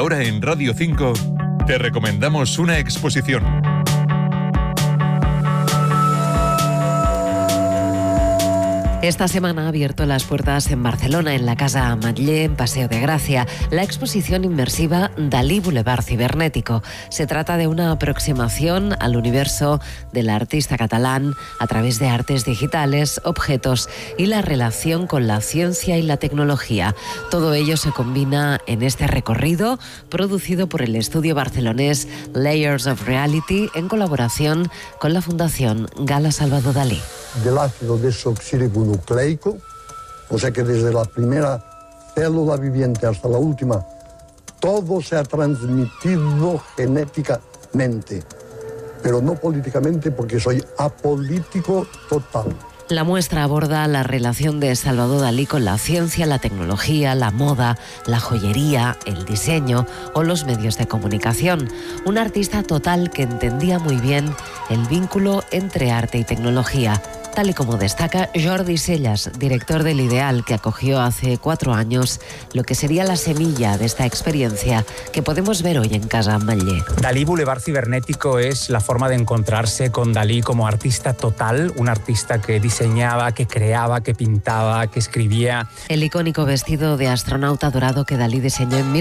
ahora en Radio 5 te recomendamos una exposición. Esta semana ha abierto las puertas en Barcelona, en la Casa Ametller, en Paseo de Gracia, la exposición inmersiva Dalí Boulevard Cibernético. Se trata de una aproximación al universo del artista catalán a través de artes digitales, objetos y la relación con la ciencia y la tecnología. Todo ello se combina en este recorrido producido por el estudio barcelonés Layers of Reality en colaboración con la Fundación Gala Salvador Dalí. Del ácido desoxirribonucleico, o sea que desde la primera célula viviente hasta la última, todo se ha transmitido genéticamente, pero no políticamente, porque soy apolítico total. La muestra aborda la relación de Salvador Dalí con la ciencia, la tecnología, la moda, la joyería, el diseño o los medios de comunicación. Un artista total que entendía muy bien el vínculo entre arte y tecnología, tal y como destaca Jordi Sellas, director del Ideal, que acogió hace 4 años lo que sería la semilla de esta experiencia que podemos ver hoy en Casa Ametller. Dalí Boulevard Cibernético es la forma de encontrarse con Dalí como artista total, un artista que diseñaba, que creaba, que pintaba, que escribía. El icónico vestido de astronauta dorado que Dalí diseñó en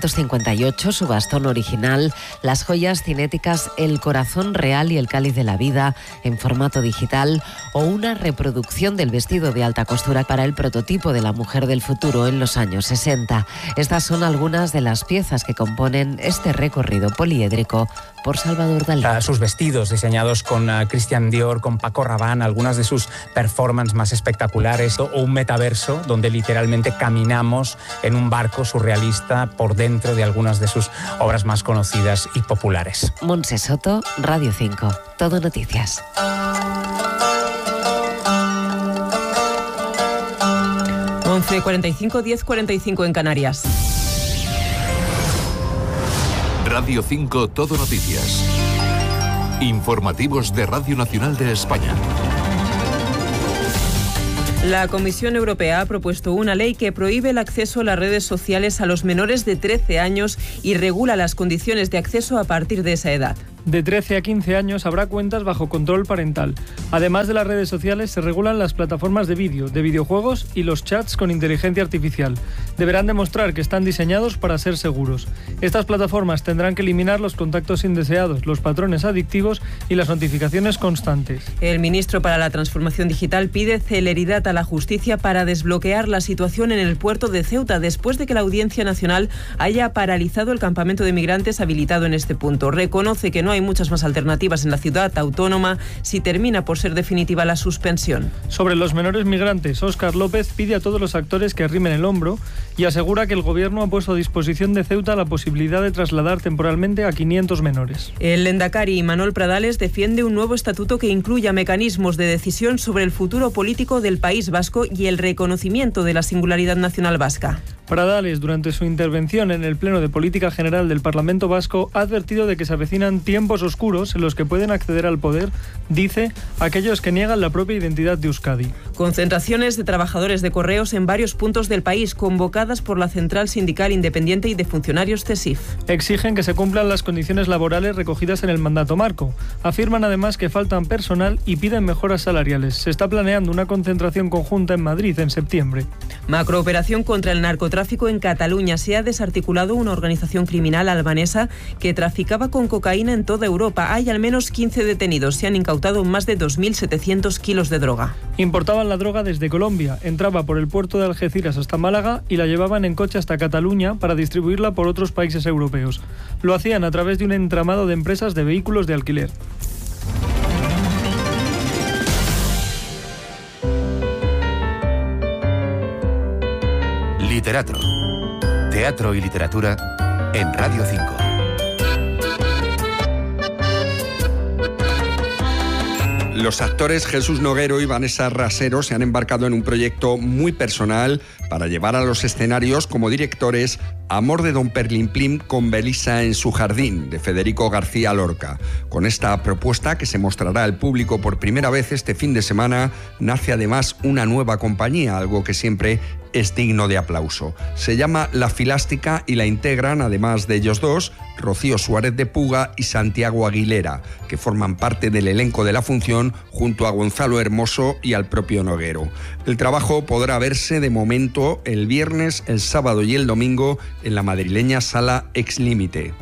1958, su bastón original, las joyas cinéticas El corazón real y el cáliz de la vida en formato digital, o una reproducción del vestido de alta costura para el prototipo de la mujer del futuro en los años 60. Estas son algunas de las piezas que componen este recorrido poliédrico por Salvador Dalí. Sus vestidos diseñados con Christian Dior, con Paco Rabanne, algunas de sus performances más espectaculares, o un metaverso donde literalmente caminamos en un barco surrealista por dentro de algunas de sus obras más conocidas y populares. Montse Soto, Radio 5, Todo Noticias. 11:45, 10:45 en Canarias. Radio 5 Todo Noticias. Informativos de Radio Nacional de España. La Comisión Europea ha propuesto una ley que prohíbe el acceso a las redes sociales a los menores de 13 años y regula las condiciones de acceso a partir de esa edad. De 13 a 15 años habrá cuentas bajo control parental. Además de las redes sociales, se regulan las plataformas de vídeo, de videojuegos y los chats con inteligencia artificial. Deberán demostrar que están diseñados para ser seguros. Estas plataformas tendrán que eliminar los contactos indeseados, los patrones adictivos y las notificaciones constantes. El ministro para la Transformación Digital pide celeridad a la justicia para desbloquear la situación en el puerto de Ceuta después de que la Audiencia Nacional haya paralizado el campamento de migrantes habilitado en este punto. Reconoce que no hay muchas más alternativas en la ciudad autónoma si termina por ser definitiva la suspensión. Sobre los menores migrantes, Óscar López pide a todos los actores que arrimen el hombro y asegura que el gobierno ha puesto a disposición de Ceuta la posibilidad de trasladar temporalmente a 500 menores. El lehendakari Imanol Pradales defiende un nuevo estatuto que incluya mecanismos de decisión sobre el futuro político del País Vasco y el reconocimiento de la singularidad nacional vasca. Pradales, durante su intervención en el Pleno de Política General del Parlamento Vasco, ha advertido de que se avecinan tiempos oscuros en los que pueden acceder al poder, dice, aquellos que niegan la propia identidad de Euskadi. Concentraciones de trabajadores de correos en varios puntos del país, convocadas por la Central Sindical Independiente y de Funcionarios CESIF. Exigen que se cumplan las condiciones laborales recogidas en el mandato marco. Afirman además que faltan personal y piden mejoras salariales. Se está planeando una concentración conjunta en Madrid en septiembre. Macrooperación contra el narcotráfico en Cataluña. Se ha desarticulado una organización criminal albanesa que traficaba con cocaína en toda Europa. Hay al menos 15 detenidos. Se han incautado más de 2.700 kilos de droga. Importaban la droga desde Colombia, entraba por el puerto de Algeciras hasta Málaga y la llevaban en coche hasta Cataluña para distribuirla por otros países europeos. Lo hacían a través de un entramado de empresas de vehículos de alquiler. Literatro. Teatro y literatura en Radio 5. Los actores Jesús Noguero y Vanessa Rasero se han embarcado en un proyecto muy personal para llevar a los escenarios como directores Amor de Don Perlimplín con Belisa en su jardín, de Federico García Lorca. Con esta propuesta, que se mostrará al público por primera vez este fin de semana, nace además una nueva compañía, algo que siempre es digno de aplauso. Se llama La Filástica y la integran, además de ellos dos, Rocío Suárez de Puga y Santiago Aguilera, que forman parte del elenco de la función junto a Gonzalo Hermoso y al propio Noguero. El trabajo podrá verse de momento el viernes, el sábado y el domingo en la madrileña Sala Ex Límite.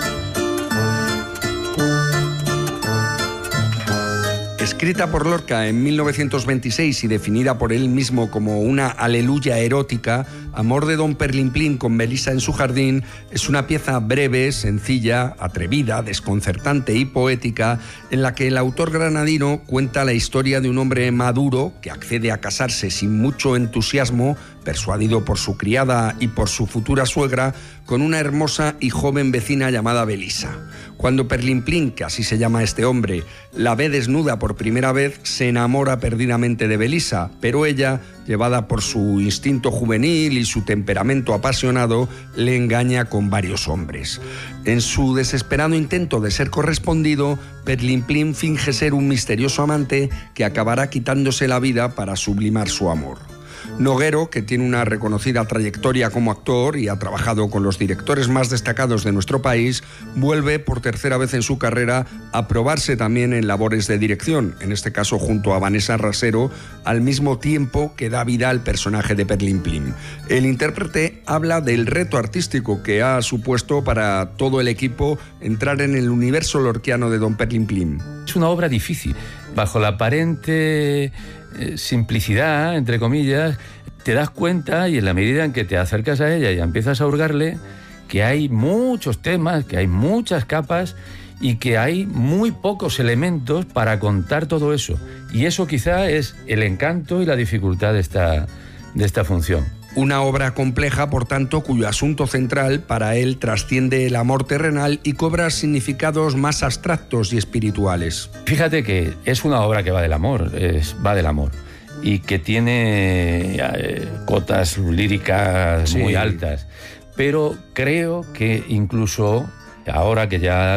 Escrita por Lorca en 1926 y definida por él mismo como una aleluya erótica, Amor de Don Perlimplín con Belisa en su jardín es una pieza breve, sencilla, atrevida, desconcertante y poética en la que el autor granadino cuenta la historia de un hombre maduro que accede a casarse sin mucho entusiasmo, persuadido por su criada y por su futura suegra, con una hermosa y joven vecina llamada Belisa. Cuando Perlimplín, que así se llama este hombre, la ve desnuda por primera vez, se enamora perdidamente de Belisa, pero ella, llevada por su instinto juvenil y su temperamento apasionado, le engaña con varios hombres. En su desesperado intento de ser correspondido, Perlimplín finge ser un misterioso amante que acabará quitándose la vida para sublimar su amor. Noguero, que tiene una reconocida trayectoria como actor y ha trabajado con los directores más destacados de nuestro país, vuelve por tercera vez en su carrera a probarse también en labores de dirección, en este caso junto a Vanessa Rasero, al mismo tiempo que da vida al personaje de Perlimplín. El intérprete habla del reto artístico que ha supuesto para todo el equipo entrar en el universo lorquiano de Don Perlimplín. Es una obra difícil, bajo la aparente simplicidad, entre comillas, te das cuenta, y en la medida en que te acercas a ella y empiezas a hurgarle, que hay muchos temas, que hay muchas capas y que hay muy pocos elementos para contar todo eso. Y eso quizá es el encanto y la dificultad de esta función. Una obra compleja, por tanto, cuyo asunto central para él trasciende el amor terrenal y cobra significados más abstractos y espirituales. Fíjate que es una obra que va del amor, va del amor, y que tiene cotas líricas muy altas, pero creo que incluso ahora que ya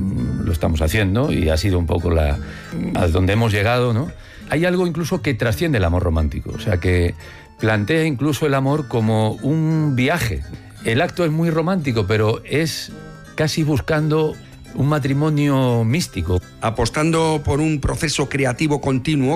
lo estamos haciendo y ha sido un poco a donde hemos llegado, ¿no? Hay algo incluso que trasciende el amor romántico, o sea que plantea incluso el amor como un viaje. El acto es muy romántico, pero es casi buscando un matrimonio místico. Apostando por un proceso creativo continuo